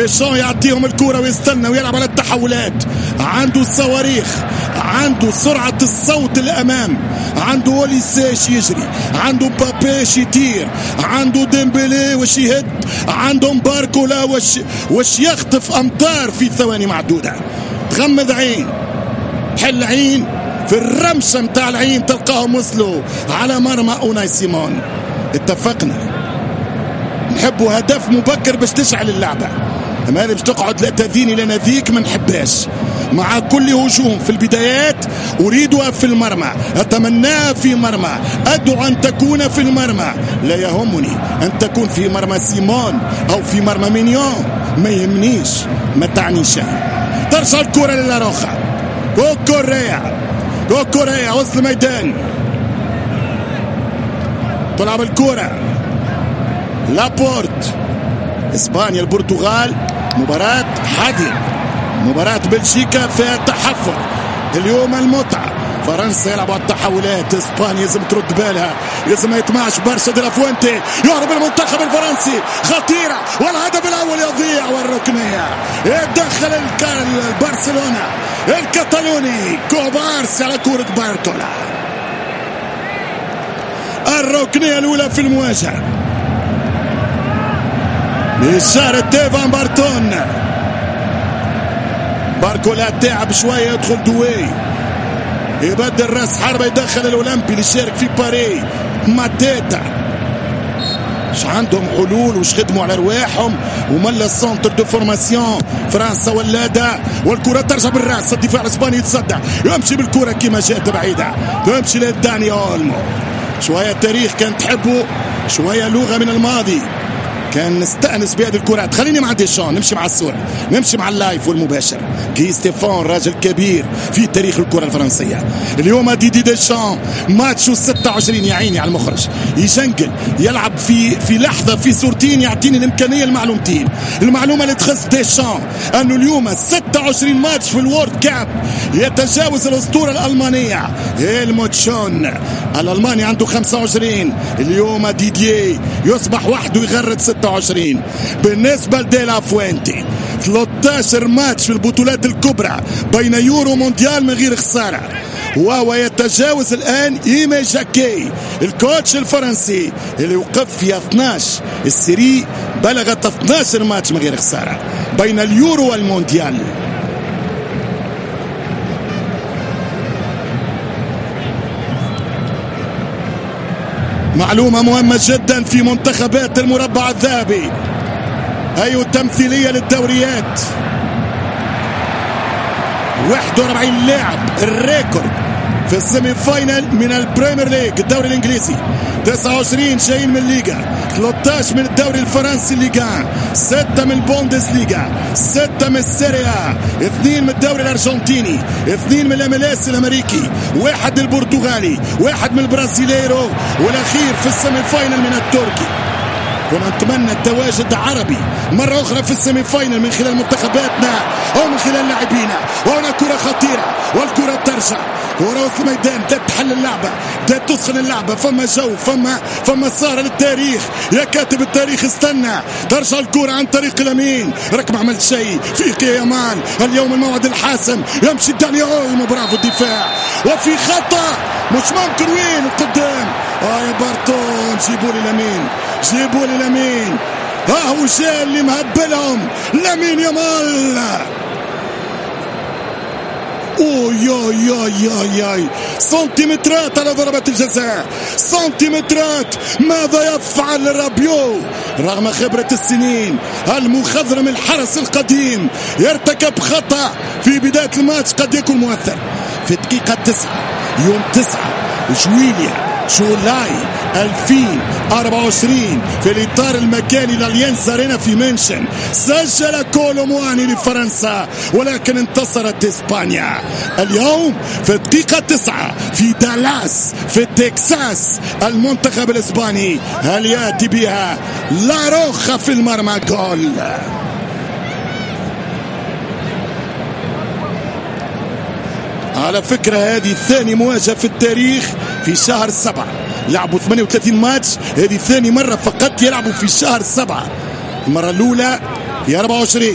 ديشان يعطيهم الكرة ويستنى ويلعب على التحولات. عنده الصواريخ، عنده سرعة الصوت الأمام، عنده اوليسيش يجري، عنده مبابيش يطير، عنده ديمبلي وش يهد، عنده باركولا وش يخطف أمتار في ثواني معدودة. تغمض عين، حل عين، في الرمشة متاع العين تلقاهم وصلوا على مرمى أوناي سيمون. اتفقنا نحبوا هدف مبكر باش تشعل اللعبة، اما هذه باش تقعد لا تذيني لا نذيك ما نحبهاش. مع كل هجوم في البدايات أريدها في المرمى، أتمناها في مرمى، أدعو أن تكون في المرمى. لا يهمني أن تكون في مرمى سيمون أو في مرمى مينيون، ما يهمنيش، ما تعني شيء. ترجع الكرة للاروخا، كوكوريا وسط الميدان، تلعب الكرة لابورت. اسبانيا البرتغال مباراة حادية، مباراة بلجيكا فيها تحفر. اليوم المتعة، فرنسا يلعبوا على التحولات، اسبانيا لازم ترد بالها، لازم ما يطمعش برشا. دي لافوينتي يهرب المنتخب الفرنسي، خطيرة والهدف الأول يضيع والركنية. يدخل برشلونة الكتالوني كوبارس على كرة بارتولا. الركنية الأولى في المواجهة بإشارة تيفان بارتون. باركولا تعب شوية، يدخل دوي يبدل راس حربة، يدخل الأولمبي اللي شارك في باري ماتيتا. مش عندهم حلول وش خدموا على رواحهم، وملا السنتر دو فورماسيون فرنسا ولادة، والكرة ترجع بالراس. الدفاع الاسباني يتصدى، يمشي بالكرة كما جاءت بعيدة، تمشي لداني اولمو. شوية تاريخ كان تحبه، شوية لغة من الماضي، كان نستأنس بهذه الكرات. خليني مع ديشان، نمشي مع الصورة، نمشي مع اللايف والمباشر. جي ستيفان راجل كبير في تاريخ الكرة الفرنسية. اليوم ديشان ماتشو 26، يا عيني على المخرج، يجنقل يلعب في لحظة في صورتين، يعطيني الإمكانية المعلومتين. المعلومة اللي تخص ديشان أنه اليوم 26 ماتش في الوورد كاب، يتجاوز الأسطورة الألمانية هيلموت شون. الألماني عنده 25، اليوم ديدييه يصبح وحده يغرد 26. بالنسبة لدي لافوينتي 13 ماتش في البطولات الكبرى بين يورو مونديال من غير خسارة، وهو يتجاوز الآن إيمي جاكي الكوتش الفرنسي اللي وقف في 12. السيري بلغت 12 ماتش من غير خسارة بين اليورو والمونديال. معلومة مهمة جدا في منتخبات المربع الذهبي، أي تمثيلية للدوريات. 41 لاعب الريكورد في السيمي فاينل من البريمير ليج الدوري الانجليزي، 29 جايين من الليغا، 13 من الدوري الفرنسي الليغان، 6 من البوندس ليغا، 6 من السيريا، 2 من الدوري الارجنتيني، 2 من الاملاس الامريكي، 1 البرتغالي، 1 من البرازيليرو، والاخير في السيمي فاينل من التركي. ونتمنى التواجد عربي مرة أخرى في السيمي فاينل من خلال منتخباتنا أو من خلال لاعبينا. وهنا كرة خطيرة والكرة ترجع، كرة وسط الميدان، بدأت تحل اللعبة، بدأت تسخن اللعبة، فما جو، فما صار للتاريخ. يا كاتب التاريخ استنى، ترجع الكرة عن طريق اليمين، راك ما عملت شيء فيك يا يمان. اليوم الموعد الحاسم، يمشي داني اولمو، برافو الدفاع، وفي خطأ مش ممكن. وين القدام؟ يا بارتون، جيبوا لي لمين، جيبوا لي لمين. هو جاي اللي مهبلهم، لمين يامال. اوي سنتيمترات على ضربة الجزاء، سنتيمترات. ماذا يفعل رابيو رغم خبرة السنين؟ المخضرم الحرس القديم يرتكب خطأ في بداية الماتش قد يكون مؤثر. في دقيقة 9 يوم 9 جولاي 2024 في الإطار المكاني لاليانز أرينا في منشن، سجل كولو مواني لفرنسا، ولكن انتصرت إسبانيا. اليوم في الدقيقة 9 في دالاس في تكساس، المنتخب الإسباني هل يأتي بها؟ لاروخا في المرمى، جول. على فكرة هذه ثاني مواجهة في التاريخ في شهر 7، لعبوا 38 ماتش، هذه ثاني مرة فقط يلعبوا في شهر 7، المرة الأولى في 24.